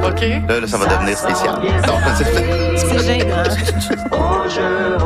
OK. Là, ça va devenir spécial. Donc, C'est gênant. Au jeu.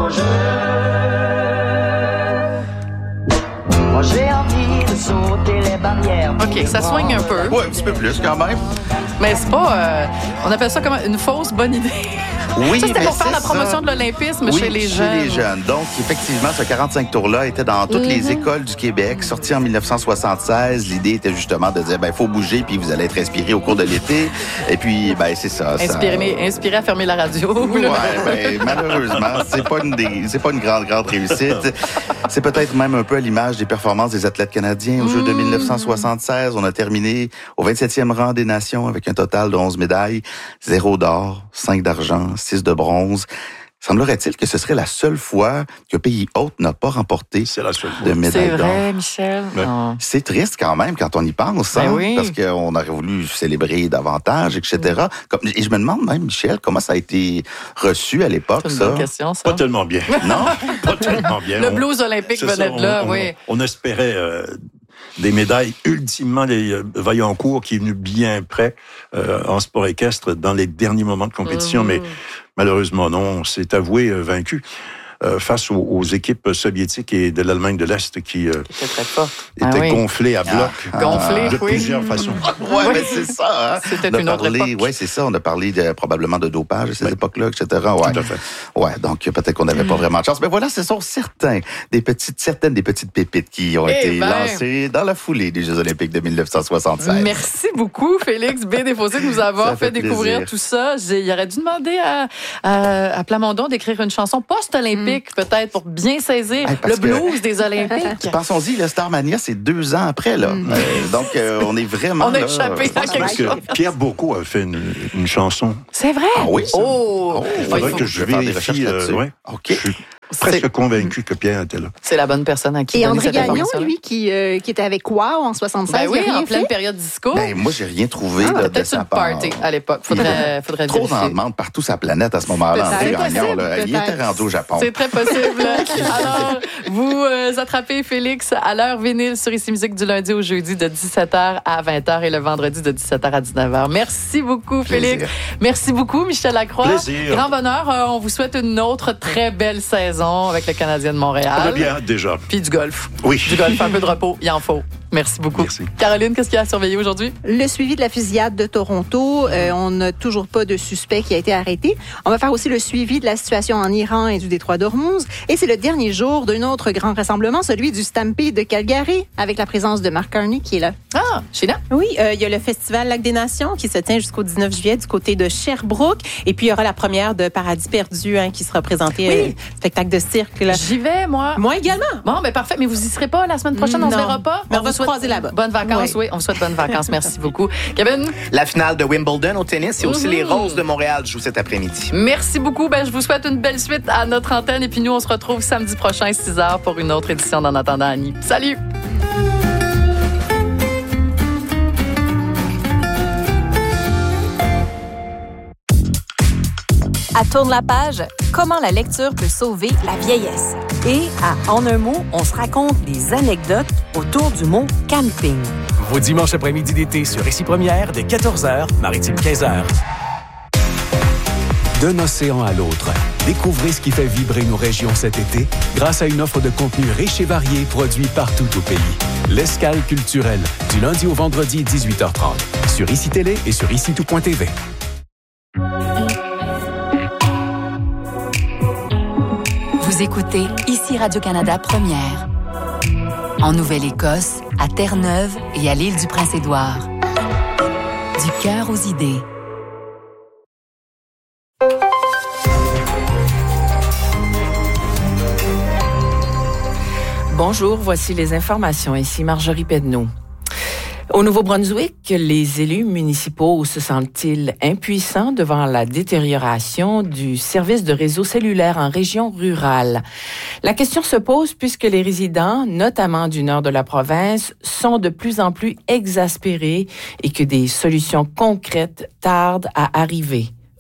Moi j'ai envie de sauter les barrières. OK, ça soigne un peu. ouais, un petit peu plus quand même. Mais c'est pas... on appelle ça comme une fausse bonne idée. Oui, Ça, c'était mais pour faire c'est la promotion ça. de l'olympisme Oui, chez les jeunes. Donc, effectivement, ce 45 tours-là était dans toutes les écoles du Québec, sorti en 1976. L'idée était justement de dire, faut bouger, puis vous allez être inspiré au cours de l'été. Et puis, c'est ça. Inspiré à fermer la radio. Ouais, malheureusement, c'est pas une grande réussite. C'est peut-être même un peu à l'image des performances des athlètes canadiens aux Jeux de 1976. On a terminé au 27e rang des nations avec un total de 11 médailles, 0 d'or, 5 d'argent, 6 de bronze. Semblerait-il que ce serait la seule fois qu'un pays hôte n'a pas remporté de médaille d'or. C'est vrai, Michel. Ouais. Non. C'est triste quand même quand on y pense, Ben oui. parce qu'on aurait voulu célébrer davantage, etc. Et je me demande même, Michel, comment ça a été reçu à l'époque, C'est une ça? bonne question, ça. Pas tellement bien. Non? Pas tellement bien. Le blues olympique C'est venait ça, de là, oui. On espérait des médailles. Ultimement, les Vaillancourt qui est venu bien près en sport équestre dans les derniers moments de compétition, mais malheureusement non, on s'est avoué vaincu face aux équipes soviétiques et de l'Allemagne de l'Est qui C'était très fort. étaient gonflées à bloc Gonflées, de oui. plusieurs façons. Ouais, mais c'est ça. Hein? C'était On a une autre parlé, époque. ouais, c'est ça. On a parlé probablement de dopage à ces époques-là, etc. Ouais. Tout à fait. Ouais, donc peut-être qu'on n'avait pas vraiment de chance. Mais voilà, ce sont certaines des petites pépites qui ont été lancées dans la foulée des Jeux olympiques de 1976. Merci beaucoup, Félix B. Desfossés, de nous avoir Ça fait fait découvrir plaisir. tout ça. Il aurait dû demander à Plamondon d'écrire une chanson post-olympique, peut-être, pour bien saisir Hey, parce le blues des Olympiques. Pensons-y, le Starmania, c'est 2 ans après, là. Donc, on est vraiment. On a là, échappé à quelque Parce chose. que Pierre Beaucot a fait une chanson. C'est vrai? Ah oui, ça? Oh! Il Ouais, faudrait faut- que je je vais faire des vérifie. recherches là-dessus. Ouais. OK. Je suis presque convaincu que Pierre était là. C'est la bonne personne à qui Et donner André cette Gagnon, information-là. lui, qui était avec Wow en 76, Ben oui, il a rien en pleine fait? période disco. Ben, moi, j'ai rien trouvé là, de Peut-être sa une part. party à l'époque. Faudrait Trop vérifier. en demande partout sur la planète à ce moment-là. André Peut-être. Gagnon, là, il Peut-être. était rendu au Japon. C'est très possible. Alors, vous attrapez Félix à l'heure vinyle sur Ici Musique du lundi au jeudi de 17h à 20h et le vendredi de 17h à 19h. Merci beaucoup, Félix. Plaisir. Merci beaucoup, Michel Lacroix. Plaisir. Grand bonheur. On vous souhaite une autre très belle saison avec le Canadien de Montréal. Très bien, déjà. Puis du golf. Oui. Du golf, un peu de repos, il en faut. Merci beaucoup. Merci. Caroline, qu'est-ce qu'il y a à surveiller aujourd'hui? Le suivi de la fusillade de Toronto. On n'a toujours pas de suspect qui a été arrêté. On va faire aussi le suivi de la situation en Iran et du détroit d'Ormuz. Et c'est le dernier jour d'un autre grand rassemblement, celui du Stampede de Calgary, avec la présence de Mark Carney qui est là. Ah, Sheila? Oui, il y a le Festival Lac des Nations qui se tient jusqu'au 19 juillet du côté de Sherbrooke. Et puis, il y aura la première de Paradis perdu qui sera présentée, spectacle de cirque. Là. J'y vais, moi. Moi également. Bon, ben parfait. Mais vous y serez pas la semaine prochaine? On se Non. verra pas? Mais on va vous se souhaite croiser là-bas. Bonnes vacances, oui. On vous souhaite bonnes vacances. Merci beaucoup. Kevin? La finale de Wimbledon au tennis et aussi les Roses de Montréal jouent cet après-midi. Merci beaucoup. Ben, je vous souhaite une belle suite à notre antenne. Et puis nous, on se retrouve samedi prochain, 6h, pour une autre édition d'En attendant Annie. Salut! À Tourne la page, comment la lecture peut sauver la vieillesse. Et à En un mot, on se raconte des anecdotes autour du mot camping. Vos dimanches après-midi d'été sur Ici Première dès 14h, Maritime 15h. D'un océan à l'autre, découvrez ce qui fait vibrer nos régions cet été grâce à une offre de contenu riche et varié produit partout au pays. L'escale culturelle, du lundi au vendredi 18h30, sur ICI Télé et sur ICITout.tv. Vous écoutez Ici Radio-Canada Première. En Nouvelle-Écosse, à Terre-Neuve et à l'île du Prince-Édouard. Du cœur aux idées. Bonjour, voici les informations. Ici Marjorie Pedneau. Au Nouveau-Brunswick, les élus municipaux se sentent-ils impuissants devant la détérioration du service de réseau cellulaire en région rurale? La question se pose puisque les résidents, notamment du nord de la province, sont de plus en plus exaspérés et que des solutions concrètes tardent à arriver.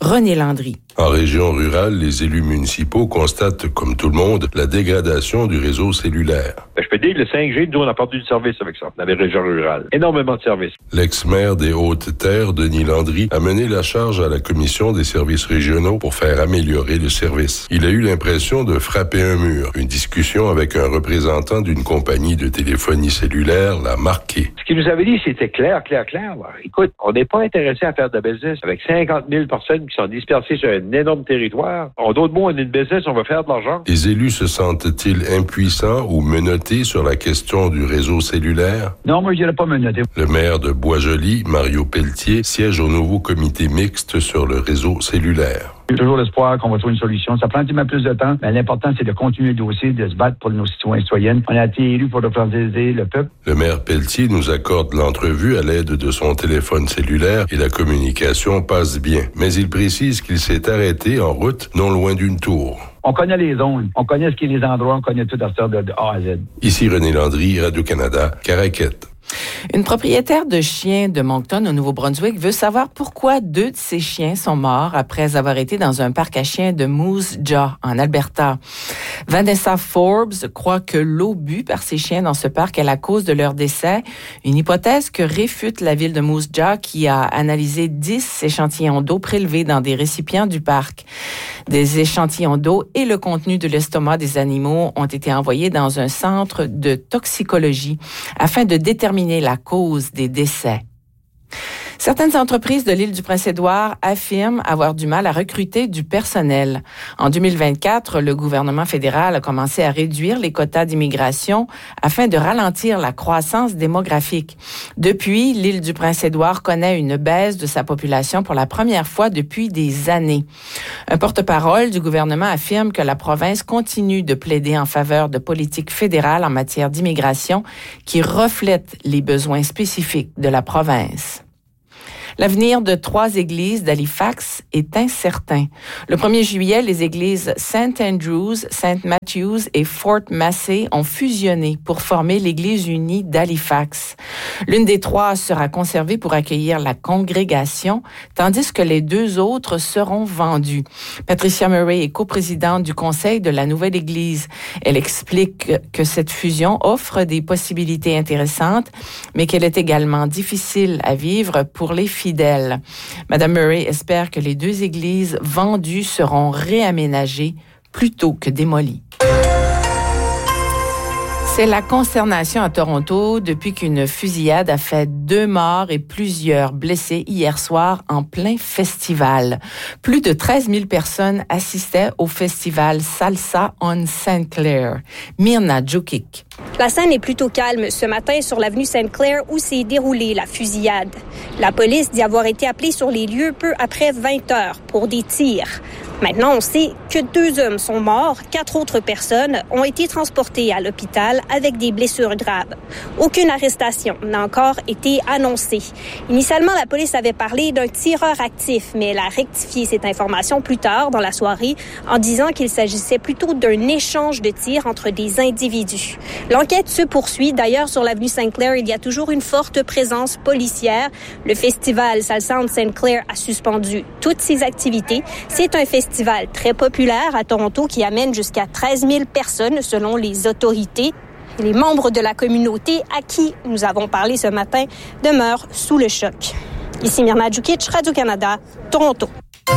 René Landry. En région rurale, les élus municipaux constatent, comme tout le monde, la dégradation du réseau cellulaire. Je peux dire que le 5G, nous, on a perdu du service avec ça, dans les régions rurales. Énormément de services. L'ex-maire des Hautes-Terres, Denis Landry, a mené la charge à la Commission des services régionaux pour faire améliorer le service. Il a eu l'impression de frapper un mur. Une discussion avec un représentant d'une compagnie de téléphonie cellulaire l'a marqué. Ce qu'il nous avait dit, c'était clair. Écoute, on n'est pas intéressé à faire de business avec 50 000 personnes qui sont dispersées sur un énorme territoire. En d'autres mots, on est une business, on va faire de l'argent. Les élus se sentent-ils impuissants ou menottés sur la question du réseau cellulaire? Non, moi, je dirais pas menottés. Le maire de Boisjoli, Mario Pelletier, siège au nouveau comité mixte sur le réseau cellulaire. J'ai toujours l'espoir qu'on va trouver une solution. Ça prend un petit peu plus de temps, mais l'important, c'est de continuer le dossier, de se battre pour nos citoyens et citoyennes. On a été élus pour représenter le peuple. Le maire Pelletier nous accorde l'entrevue à l'aide de son téléphone cellulaire et la communication passe bien. Mais il précise qu'il s'est arrêté en route, non loin d'une tour. On connaît les zones, on connaît ce qui est les endroits, on connaît tout à ce de A à Z. Ici René Landry, Radio-Canada, Caraquette. Une propriétaire de chiens de Moncton, au Nouveau-Brunswick, veut savoir pourquoi 2 de ses chiens sont morts après avoir été dans un parc à chiens de Moose Jaw, en Alberta. Vanessa Forbes croit que l'eau bue par ces chiens dans ce parc est la cause de leur décès, une hypothèse que réfute la ville de Moose Jaw qui a analysé 10 échantillons d'eau prélevés dans des récipients du parc. Des échantillons d'eau et le contenu de l'estomac des animaux ont été envoyés dans un centre de toxicologie afin de déterminer la cause des décès. Certaines entreprises de l'île du Prince-Édouard affirment avoir du mal à recruter du personnel. En 2024, le gouvernement fédéral a commencé à réduire les quotas d'immigration afin de ralentir la croissance démographique. Depuis, l'île du Prince-Édouard connaît une baisse de sa population pour la première fois depuis des années. Un porte-parole du gouvernement affirme que la province continue de plaider en faveur de politiques fédérales en matière d'immigration qui reflètent les besoins spécifiques de la province. L'avenir de 3 églises d'Halifax est incertain. Le 1er juillet, les églises St. Andrews, St. Matthews et Fort Massey ont fusionné pour former l'Église unie d'Halifax. L'une des 3 sera conservée pour accueillir la congrégation, tandis que les 2 autres seront vendues. Patricia Murray est coprésidente du conseil de la nouvelle Église. Elle explique que cette fusion offre des possibilités intéressantes, mais qu'elle est également difficile à vivre pour les fidèles. Madame Murray espère que les 2 églises vendues seront réaménagées plutôt que démolies. C'est la consternation à Toronto depuis qu'une fusillade a fait 2 morts et plusieurs blessés hier soir en plein festival. Plus de 13 000 personnes assistaient au festival Salsa on St. Clair. Myrna Djokic. La scène est plutôt calme ce matin sur l'avenue Sainte-Claire où s'est déroulée la fusillade. La police dit avoir été appelée sur les lieux peu après 20 heures pour des tirs. Maintenant, on sait que 2 hommes sont morts, 4 autres personnes ont été transportées à l'hôpital avec des blessures graves. Aucune arrestation n'a encore été annoncée. Initialement, la police avait parlé d'un tireur actif, mais elle a rectifié cette information plus tard dans la soirée en disant qu'il s'agissait plutôt d'un échange de tirs entre des individus. L'enquête se poursuit. D'ailleurs, sur l'avenue Sainte-Claire, il y a toujours une forte présence policière. Le festival Salsa on St. Clair a suspendu toutes ses activités. C'est un festival très populaire à Toronto qui amène jusqu'à 13 000 personnes selon les autorités. Les membres de la communauté à qui nous avons parlé ce matin demeurent sous le choc. Ici Myrna Djokic, Radio-Canada, Toronto.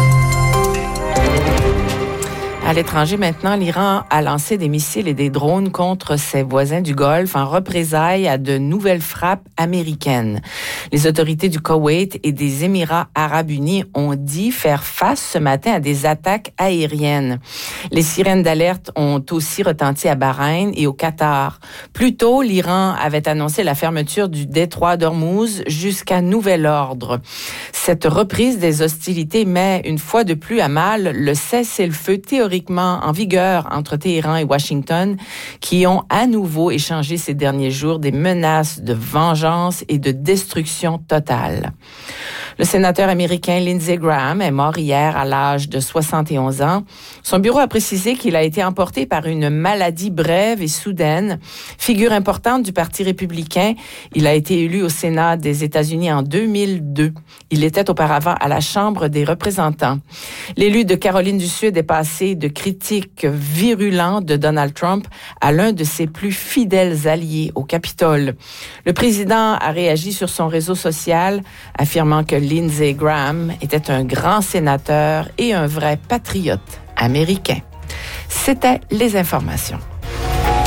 À l'étranger maintenant, l'Iran a lancé des missiles et des drones contre ses voisins du Golfe en représailles à de nouvelles frappes américaines. Les autorités du Koweït et des Émirats arabes unis ont dit faire face ce matin à des attaques aériennes. Les sirènes d'alerte ont aussi retenti à Bahreïn et au Qatar. Plus tôt, l'Iran avait annoncé la fermeture du détroit d'Ormuz jusqu'à nouvel ordre. Cette reprise des hostilités met une fois de plus à mal le cessez-le-feu théorique en vigueur entre Téhéran et Washington, qui ont à nouveau échangé ces derniers jours des menaces de vengeance et de destruction totale. Le sénateur américain Lindsey Graham est mort hier à l'âge de 71 ans. Son bureau a précisé qu'il a été emporté par une maladie brève et soudaine. Figure importante du Parti républicain, il a été élu au Sénat des États-Unis en 2002. Il était auparavant à la Chambre des représentants. L'élu de Caroline du Sud est passé de critiques virulentes de Donald Trump à l'un de ses plus fidèles alliés au Capitole. Le président a réagi sur son réseau social, affirmant que Lindsey Graham était un grand sénateur et un vrai patriote américain. C'était les informations.